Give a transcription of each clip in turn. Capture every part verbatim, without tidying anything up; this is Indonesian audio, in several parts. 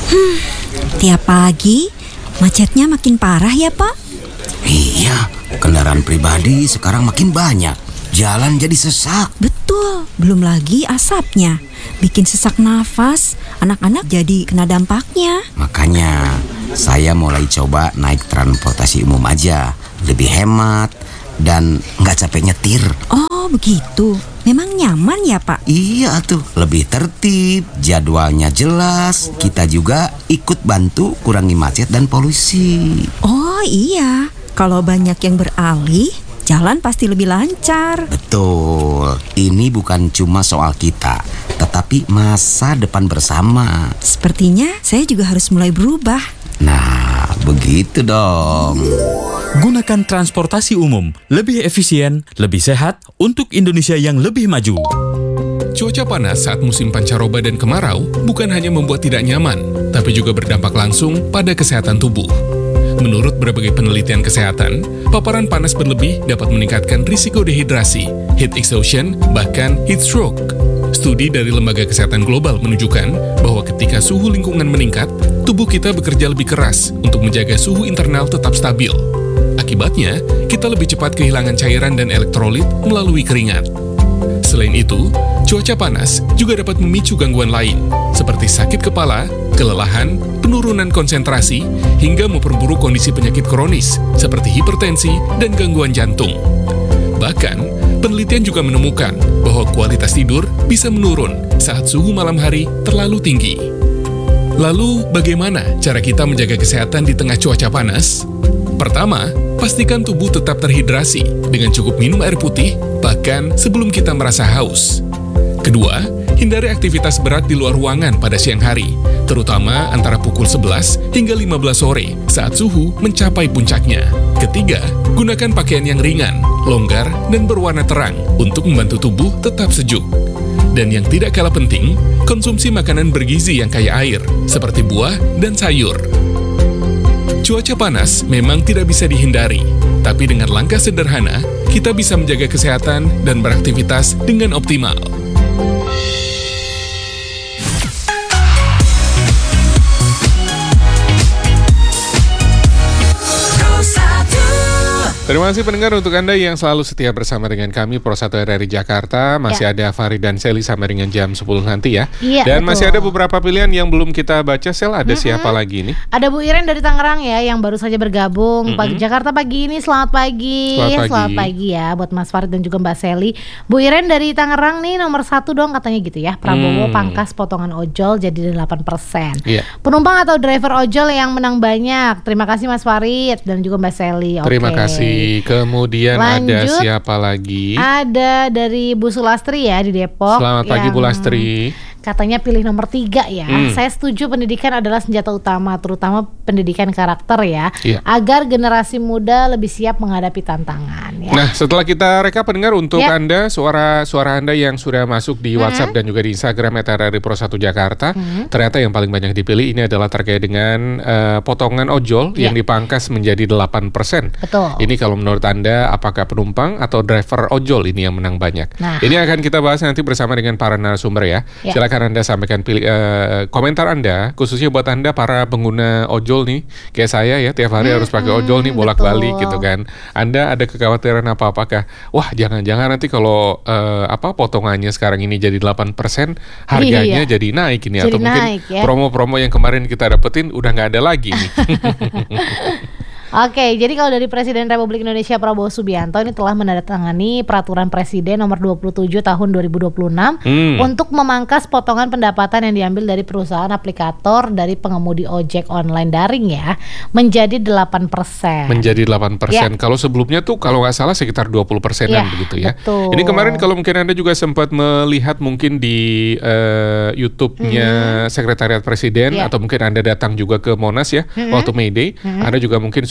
Tiap pagi macetnya makin parah ya Pak? Iya, kendaraan pribadi sekarang makin banyak. Jalan jadi sesak. Betul, belum lagi asapnya bikin sesak nafas. Anak-anak jadi kena dampaknya. Makanya saya mulai coba naik transportasi umum aja. Lebih hemat dan nggak capek nyetir. Oh begitu, memang nyaman ya Pak? Iya tuh, lebih tertib, jadwalnya jelas. Kita juga ikut bantu kurangi macet dan polusi. Oh iya, kalau banyak yang beralih, jalan pasti lebih lancar. Betul, ini bukan cuma soal kita, tetapi masa depan bersama. Sepertinya saya juga harus mulai berubah. Nah, begitu dong. Gunakan transportasi umum, lebih efisien, lebih sehat untuk Indonesia yang lebih maju. Cuaca panas saat musim pancaroba dan kemarau bukan hanya membuat tidak nyaman, tapi juga berdampak langsung pada kesehatan tubuh. Menurut berbagai penelitian kesehatan, paparan panas berlebih dapat meningkatkan risiko dehidrasi, heat exhaustion, bahkan heat stroke. Studi dari Lembaga Kesehatan Global menunjukkan bahwa ketika suhu lingkungan meningkat, tubuh kita bekerja lebih keras untuk menjaga suhu internal tetap stabil. Akibatnya, kita lebih cepat kehilangan cairan dan elektrolit melalui keringat. Selain itu, cuaca panas juga dapat memicu gangguan lain, seperti sakit kepala, kelelahan, penurunan konsentrasi, hingga memperburuk kondisi penyakit kronis, seperti hipertensi dan gangguan jantung. Bahkan, penelitian juga menemukan bahwa kualitas tidur bisa menurun saat suhu malam hari terlalu tinggi. Lalu, bagaimana cara kita menjaga kesehatan di tengah cuaca panas? Pertama, pastikan tubuh tetap terhidrasi dengan cukup minum air putih, bahkan sebelum kita merasa haus. Kedua, hindari aktivitas berat di luar ruangan pada siang hari, terutama antara pukul sebelas hingga lima belas sore saat suhu mencapai puncaknya. Ketiga, gunakan pakaian yang ringan, longgar, dan berwarna terang untuk membantu tubuh tetap sejuk. Dan yang tidak kalah penting, konsumsi makanan bergizi yang kaya air, seperti buah dan sayur. Cuaca panas memang tidak bisa dihindari, tapi dengan langkah sederhana, kita bisa menjaga kesehatan dan beraktivitas dengan optimal. Terima kasih pendengar untuk Anda yang selalu setia bersama dengan kami Pro satu R R I Jakarta. Masih ya. Ada Farid dan Sally sampai dengan jam sepuluh nanti ya. Iya, dan betul. Masih ada beberapa pilihan yang belum kita baca. Sel, ada mm-hmm. siapa lagi nih? Ada Bu Iren dari Tangerang ya yang baru saja bergabung. Mm-hmm. Pagi Jakarta pagi ini, selamat pagi. Selamat pagi. Selamat pagi ya buat Mas Farid dan juga Mbak Sally. Bu Iren dari Tangerang nih nomor satu dong katanya gitu ya. Prabowo mm. pangkas potongan ojol jadi delapan persen. Yeah. Penumpang atau driver ojol yang menang banyak. Terima kasih Mas Farid dan juga Mbak Sally. Terima okay. kasih. Kemudian Kemudian lanjut, ada siapa lagi? Ada dari Bu Sulastri ya di Depok. Selamat pagi Bu Lastri. Katanya pilih nomor tiga ya. Hmm. Saya setuju pendidikan adalah senjata utama, terutama pendidikan karakter ya, yeah. agar generasi muda lebih siap menghadapi tantangan. Ya. Nah, setelah kita reka pendengar untuk yeah. Anda, suara suara Anda yang sudah masuk di WhatsApp hmm. dan juga di Instagram R R I Pro satu Jakarta, hmm. ternyata yang paling banyak dipilih ini adalah terkait dengan uh, potongan ojol yeah. yang dipangkas menjadi delapan persen. Betul. Ini kalau menurut Anda, apakah penumpang atau driver ojol ini yang menang banyak? Nah. Ini akan kita bahas nanti bersama dengan para narasumber ya. Yeah. Silakan Anda sampaikan pilih, uh, komentar Anda, khususnya buat Anda para pengguna ojol nih, kayak saya ya, tiap hari hmm, harus pakai ojol nih bolak-balik gitu kan. Anda ada kekhawatiran apa apakah? Wah, jangan-jangan nanti kalau uh, apa potongannya sekarang ini jadi delapan persen, harganya iya. jadi naik ini, jadi atau mungkin naik, ya? promo-promo yang kemarin kita dapetin udah nggak ada lagi nih. Oke, jadi kalau dari Presiden Republik Indonesia Prabowo Subianto ini telah menandatangani Peraturan Presiden nomor dua puluh tujuh tahun dua ribu dua puluh enam hmm. untuk memangkas potongan pendapatan yang diambil dari perusahaan aplikator dari pengemudi ojek online daring ya menjadi delapan persen. Menjadi delapan persen. Ya. Kalau sebelumnya tuh kalau nggak salah sekitar dua puluh persenan ya, begitu ya. Betul. Ini kemarin kalau mungkin Anda juga sempat melihat mungkin di uh, YouTube-nya hmm. Sekretariat Presiden ya. Atau mungkin Anda datang juga ke Monas ya hmm. waktu May Day, hmm. Anda juga mungkin sudah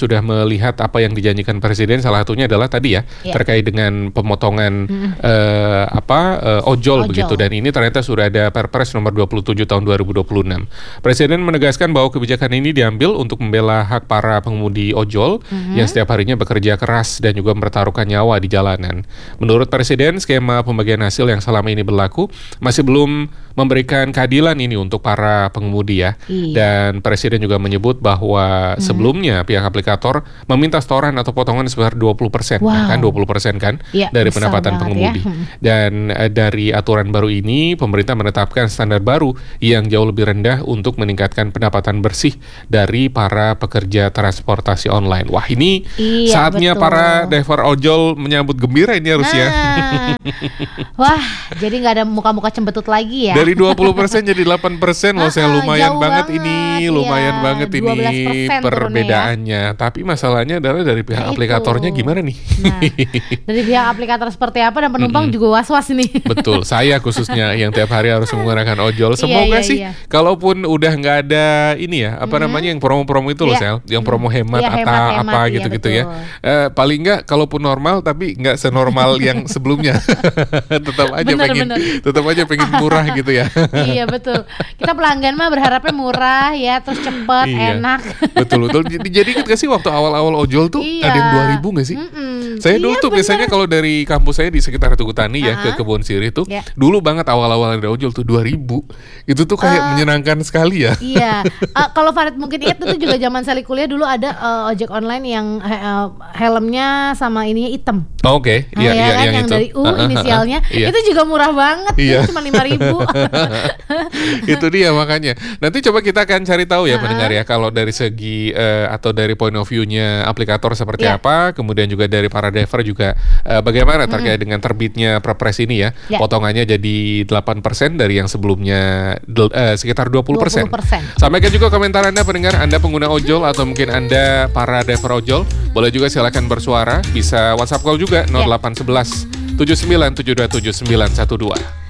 sudah melihat apa yang dijanjikan Presiden, salah satunya adalah tadi ya, Ya. terkait dengan pemotongan eh, apa eh, ojol, Ojol. begitu, dan ini ternyata sudah ada Perpres nomor dua puluh tujuh tahun dua ribu dua puluh enam. Presiden menegaskan bahwa kebijakan ini diambil untuk membela hak para pengemudi ojol yang setiap harinya bekerja keras dan juga mempertaruhkan nyawa di jalanan. Menurut Presiden, skema pembagian hasil yang selama ini berlaku masih belum memberikan keadilan ini untuk para pengemudi ya. Iya. Dan Presiden juga menyebut bahwa sebelumnya pihak aplikator meminta setoran atau potongan sebesar dua puluh persen, Wow. kan dua puluh persen kan Iya, dari besar pendapatan banget pengemudi. ya. Hmm. Dan eh, dari aturan baru ini pemerintah menetapkan standar baru yang jauh lebih rendah untuk meningkatkan pendapatan bersih dari para pekerja transportasi online. Wah, ini Iya, saatnya betul. para driver ojol menyambut gembira ini harus ya. Nah, wah, jadi nggak ada muka-muka cembetut lagi ya. Dari dua puluh persen jadi delapan persen loh, saya Ah, lumayan jauh banget, banget, ini, iya. lumayan banget ini dua belas persen perbedaannya. Tapi masalahnya adalah dari pihak Nah, itu. aplikatornya gimana nih? Nah, dari pihak aplikator seperti apa dan penumpang juga was-was nih. Betul, saya khususnya yang tiap hari harus menggunakan ojol. Semoga iya, sih, iya. kalaupun udah nggak ada ini ya, apa namanya yang promo-promo itu loh, Iya. Sel, yang promo hemat Iya, atau hemat-hemat, apa iya, gitu-gitu ya. betul. Eh, paling nggak kalaupun normal, tapi nggak senormal yang sebelumnya. Tetap aja Bener, pengen, bener. tetap aja pengen murah gitu ya. Iya betul. Kita pelanggan mah berharapnya murah ya, terus cepet, Iya. enak. Betul betul. Jadi jadi ingat gak sih waktu awal-awal ojol tuh Iya. ada yang dua ribu gak sih? Mm-mm. Saya Iya, dulu tuh bener. biasanya kalau dari kampus saya di sekitar Tugu Tani ya ke Ah. Kebon Sirih tuh, Ya. dulu banget awal-awal ada ojol tuh dua ribu. Itu tuh kayak Ah. menyenangkan sekali ya. Iya, Ah, kalau Farid mungkin ingat itu juga zaman saya kuliah dulu ada eh, ojek online yang he- eh, helmnya sama ininya hitam. Oh, Oke, Nah, iya ya iya kan, yang, yang itu. dari U Ah, ah, ah, ah. inisialnya Iya. itu juga murah banget, Iya. itu cuma lima ribu. Itu dia makanya. Nanti coba kita akan cari tahu ya Ah. pendengar ya, kalau dari segi eh, atau dari point of view-nya aplikator seperti Ya. apa, kemudian juga dari para driver juga eh, bagaimana terkait dengan terbitnya Perpres ini ya. Ya. Potongannya jadi delapan persen dari yang sebelumnya del- eh, sekitar dua puluh persen. dua puluh persen. Sampaikan juga komentar Anda pendengar, Anda pengguna ojol atau mungkin Anda para driver ojol, boleh juga silakan bersuara, bisa WhatsApp call juga nol delapan satu satu tujuh sembilan tujuh dua tujuh sembilan satu dua.